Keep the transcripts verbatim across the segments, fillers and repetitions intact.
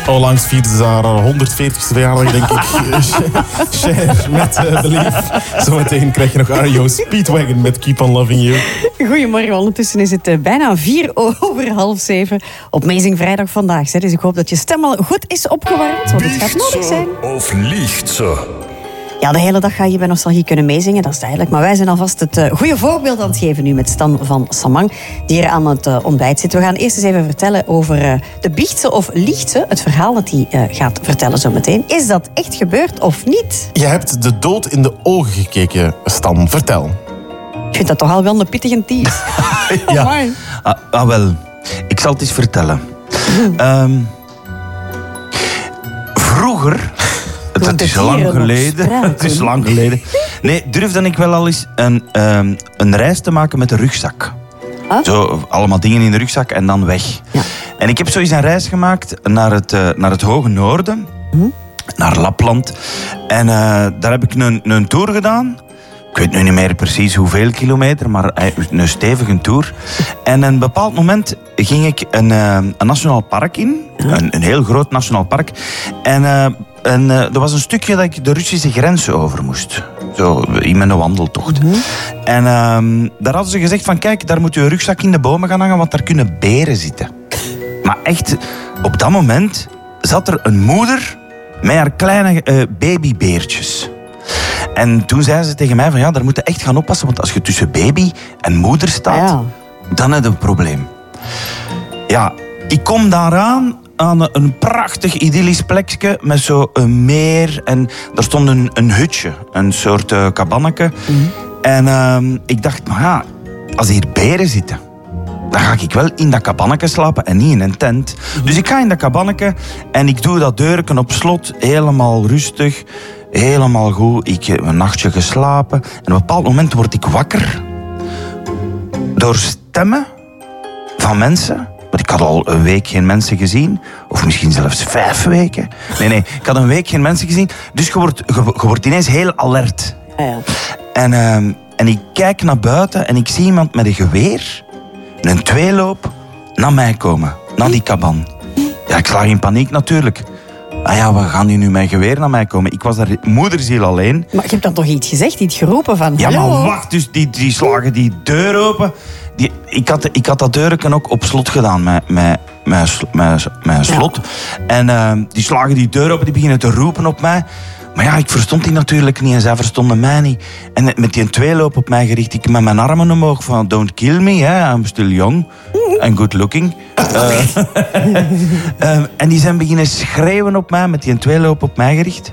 Onlangs vierde ze haar honderdveertigste verjaardag, denk ik. Cher met uh, Believe. Zometeen krijg je nog R E O Speedwagon met Keep on Loving You. Goedemorgen, ondertussen is het uh, bijna vier over half zeven op Amazing Vrijdag vandaag. Dus ik hoop dat je stem al goed is opgewarmd, want het gaat nodig zijn. Of liegt ze? Ja, de hele dag ga je bij Nostalgie kunnen meezingen, dat is duidelijk. Maar wij zijn alvast het uh, goede voorbeeld aan het geven nu met Stan van Samang, die hier aan het uh, ontbijt zit. We gaan eerst eens even vertellen over uh, de biechtse of liegtse, het verhaal dat hij uh, gaat vertellen zo meteen. Is dat echt gebeurd of niet? Je hebt de dood in de ogen gekeken, Stan. Vertel. Ik vind dat toch al wel een pittige tease. Ja, ah, ah, wel. Ik zal het eens vertellen. um, vroeger... Het is lang geleden. Het is lang geleden. Nee, durfde ik wel al eens een, um, een reis te maken met een rugzak. Huh? Zo, allemaal dingen in de rugzak en dan weg. Ja. En ik heb zo eens een reis gemaakt naar het, uh, naar het hoge noorden. Hm? Naar Lapland. En uh, daar heb ik een, een tour gedaan. Ik weet nu niet meer precies hoeveel kilometer, maar een stevige tour. En op een bepaald moment ging ik een, uh, een nationaal park in. Een, een heel groot nationaal park. En... Uh, En uh, er was een stukje dat ik de Russische grens over moest. Zo, in mijn wandeltocht. Mm-hmm. En uh, daar hadden ze gezegd van, kijk, daar moet je rugzak in de bomen gaan hangen, want daar kunnen beren zitten. Maar echt, op dat moment zat er een moeder met haar kleine uh, babybeertjes. En toen zei ze tegen mij van, ja, daar moet je echt gaan oppassen, want als je tussen baby en moeder staat, ja. dan heb je een probleem. Ja, ik kom daaraan... aan een prachtig idyllisch plekje met zo'n meer. En daar stond een, een hutje, een soort uh, kabanneke. Mm-hmm. En uh, ik dacht, maar ja, als hier beren zitten, dan ga ik wel in dat kabanneke slapen en niet in een tent. Mm-hmm. Dus ik ga in dat kabanneke en ik doe dat deurken op slot, helemaal rustig, helemaal goed. Ik heb een nachtje geslapen en op een bepaald moment word ik wakker door stemmen van mensen. Want ik had al een week geen mensen gezien. Of misschien zelfs vijf weken. Nee, nee, ik had een week geen mensen gezien. Dus je wordt, je, je wordt ineens heel alert. Ja, ja. En, uh, en ik kijk naar buiten en ik zie iemand met een geweer, een tweeloop, naar mij komen. Naar die kaban. Ja, ik slaag in paniek natuurlijk. Ah ja, we gaan nu met een geweer naar mij komen. Ik was daar moederziel alleen. Maar je hebt dan toch iets gezegd, iets geroepen van... Ja, hallo? maar wacht, dus die, die slagen die deur open... Die, ik, had, ik had dat deurken ook op slot gedaan, met, met, met, met, met slot. Ja. En uh, die slagen die deur open, die beginnen te roepen op mij. Maar ja, ik verstond die natuurlijk niet en zij verstonden mij niet. En met die tweeloop op mij gericht, ik met mijn armen omhoog van don't kill me, hè, I'm still young and good looking. Uh, uh, en die zijn beginnen schreeuwen op mij, met die tweeloop op mij gericht.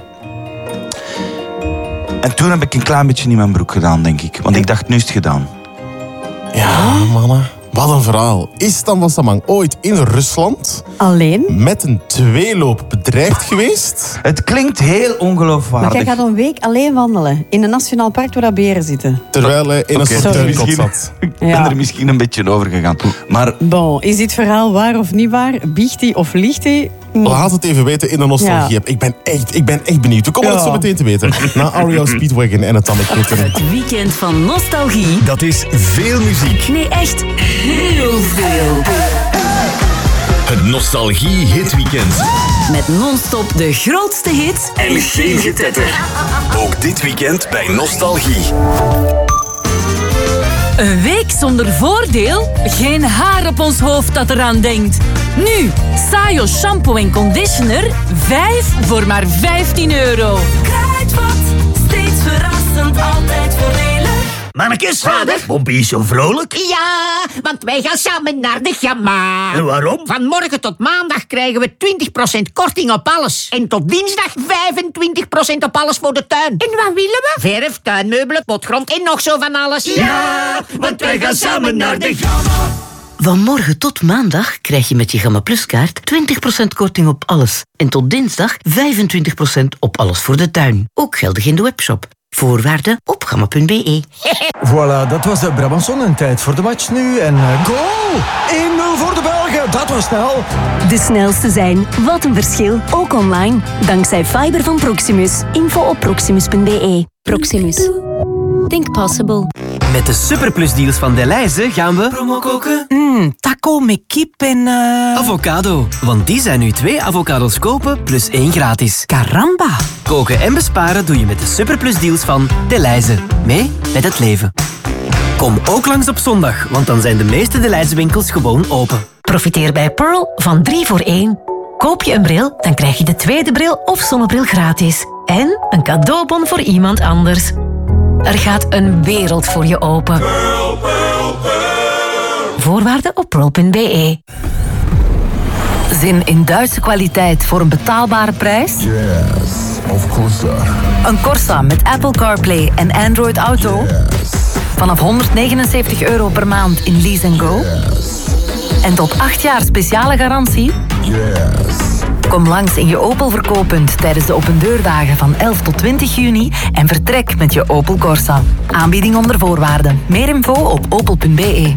En toen heb ik een klein beetje in mijn broek gedaan, denk ik. Want ik dacht, nu is het gedaan. Ja, mannen. Wat een verhaal. Is Stan van Samang ooit in Rusland... alleen? ...met een tweeloop bedreigd geweest? Het klinkt heel ongeloofwaardig. Maar jij gaat een week alleen wandelen. In een nationaal park waar dat beren zitten. Terwijl hij in okay. een soort tuinkot zat. Ik ben ja. er misschien een beetje over gegaan. Maar... Bon, is dit verhaal waar of niet waar? Biegt hij of liegt hij? Laat het even weten in de nostalgie. Ja. Ik, ben echt, ik ben echt benieuwd. We komen ja. het zo meteen te weten. Na R E O Speedwagon en het Tandeknitter. Het weekend van nostalgie. Dat is veel muziek. Nee, echt heel veel. Het Nostalgie Hitweekend. Met non-stop de grootste hits en geen getetter. Ook dit weekend bij Nostalgie. Een week zonder voordeel? Geen haar op ons hoofd dat eraan denkt. Nu, Sayo shampoo en conditioner, vijf voor maar vijftien euro. Kruidvat, steeds verrassend, altijd voordelig. Mannekes, vader, Pompie is zo vrolijk. Ja, want wij gaan samen naar de Gamma. En waarom? Van morgen tot maandag krijgen we twintig procent korting op alles. En tot dinsdag vijfentwintig procent op alles voor de tuin. En wat willen we? Verf, tuinmeubelen, potgrond en nog zo van alles. Ja, want wij gaan samen naar de Gamma. Van morgen tot maandag krijg je met je Gamma Plus kaart twintig procent korting op alles. En tot dinsdag vijfentwintig procent op alles voor de tuin. Ook geldig in de webshop. Voorwaarden op gamma punt b e. Voilà, dat was de Brabançon en tijd voor de match nu. En uh, goal! één nul voor de Belgen, dat was snel. De snelste zijn, wat een verschil, ook online. Dankzij fiber van Proximus. Info op proximus punt b e. Proximus. Think possible. Met de superplusdeals van Delhaize gaan we... Promo koken? Mmm, taco met kip en... Uh... Avocado. Want die zijn nu twee avocados kopen plus één gratis. Caramba. Koken en besparen doe je met de superplusdeals van Delhaize. Mee met het leven. Kom ook langs op zondag, want dan zijn de meeste Delhaize winkels gewoon open. Profiteer bij Pearl van drie voor één. Koop je een bril, dan krijg je de tweede bril of zonnebril gratis. En een cadeaubon voor iemand anders. Er gaat een wereld voor je open. Pearl, Pearl, Pearl. Voorwaarden op pearl punt b e. Zin in Duitse kwaliteit voor een betaalbare prijs? Yes, of course. Een Corsa met Apple CarPlay en Android Auto? Yes. Vanaf honderdnegenenzeventig euro per maand in Lease and Go? Yes. En tot acht jaar speciale garantie? Yes. Kom langs in je Opel verkooppunt tijdens de opendeurdagen van elf tot twintig juni en vertrek met je Opel Corsa. Aanbieding onder voorwaarden. Meer info op opel punt b e.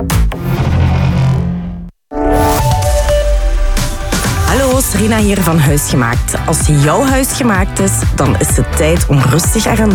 Hallo, Serena hier van Huisgemaakt. Als jouw huis gemaakt is, dan is het tijd om rustig aan